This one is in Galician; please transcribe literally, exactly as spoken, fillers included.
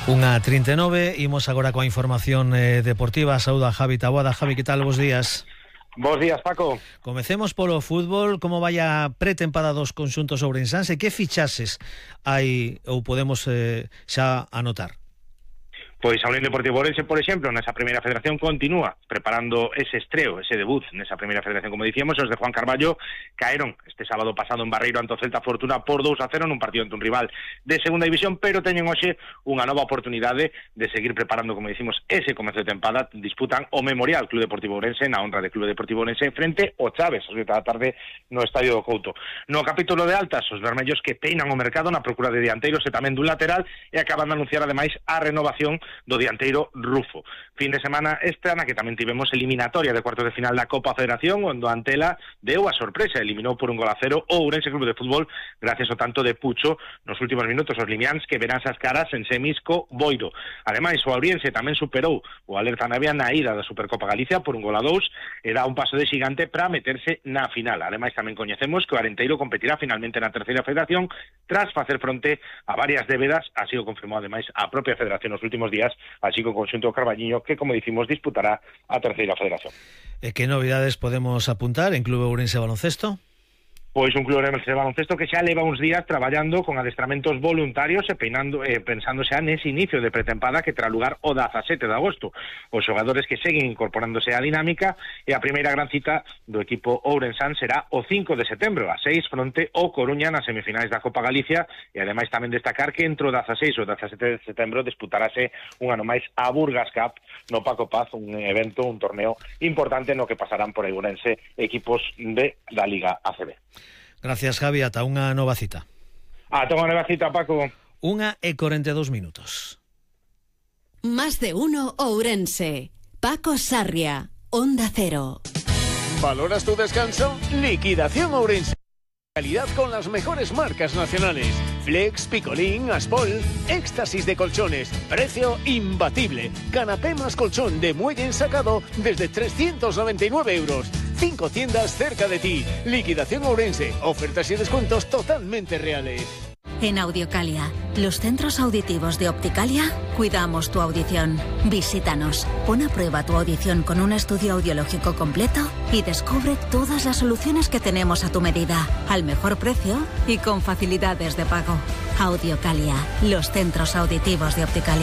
Unha trinta e nove, imos agora coa información eh, deportiva. Saúda Javi Taboada. Javi, que tal? Bos días. Bos días, Paco. Comecemos polo fútbol. Como vai a pretempada dos conxuntos ourensáns e que fichases hai ou podemos eh, xa anotar? Pois a Unión Deportiva Ourense, por exemplo, nesa primeira federación continúa preparando ese estreo, ese debut nesa primeira federación, como dicíamos. Os de Juan Carballo caeron este sábado pasado en Barreiro ante o Celta Fortuna por dous a cero nun partido ante un rival de segunda división, pero teñen hoxe unha nova oportunidade de seguir preparando, como dicimos, ese comezo de tempada. Disputan o Memorial Club Deportivo Ourense na honra de Club Deportivo Ourense frente ao Chaves, ás oito da tarde no Estadio do Couto. No capítulo de altas, os vermellos que peinan o mercado na procura de dianteiros e tamén dun lateral, e acaban de anunciar ademais a renovación do dianteiro Rufo. Fin de semana esta na que tamén tivemos eliminatoria de cuartos de final da Copa Federación, onde o Antela deu a sorpresa, eliminou por un gol a cero o Ourense Club de Fútbol gracias ao tanto de Pucho nos últimos minutos. Os limiáns que verán esas caras en semis co Boiro. Ademais, o Ourense tamén superou o Alerta Navia na ida da Supercopa Galicia por un gol a dous e dá un paso de xigante para meterse na final. Ademais, tamén coñecemos que o Arenteiro competirá finalmente na terceira federación tras facer fronte a varias débedas, así o confirmou ademais a propia federación nos últimos días, así que o conxunto Carballiño que, como dicimos, disputará a terceira federación. E que novidades podemos apuntar en Club Ourense Baloncesto? Pois un club de baloncesto que xa leva uns días traballando con adestramentos voluntarios e peinando, eh, pensando xa nese inicio de pretempada que terá lugar o dezasete de agosto. Os xogadores que seguen incorporándose á dinámica, e a primeira gran cita do equipo ourensán será o cinco de setembro, a seis, fronte ao Coruña nas semifinais da Copa Galicia, e ademais tamén destacar que entre o dezaseis e o dezasete de setembro disputarase un ano máis a Burgas Cup no Paco Paz, un evento, un torneo importante no que pasarán por Ourense equipos de da Liga A C B. Gracias, Javi. Ata unha nova cita. Ata unha nova cita, Paco. Unha e corenta e dous minutos. Más de uno Ourense. Paco Sarria, Onda Cero. ¿Valoras tu descanso? Liquidación Ourense. Calidad con las mejores marcas nacionales. Flex, Picolín, Aspol, éxtasis de colchones. Precio imbatible. Canapé más colchón de muelle ensacado desde trescientos noventa y nueve euros. Cinco tiendas cerca de ti. Liquidación Ourense. Ofertas y descuentos totalmente reales. En Audiocalia, los centros auditivos de Opticalia, cuidamos tu audición. Visítanos, pon a prueba tu audición con un estudio audiológico completo y descubre todas las soluciones que tenemos a tu medida, al mejor precio y con facilidades de pago. Audiocalia, los centros auditivos de Opticalia.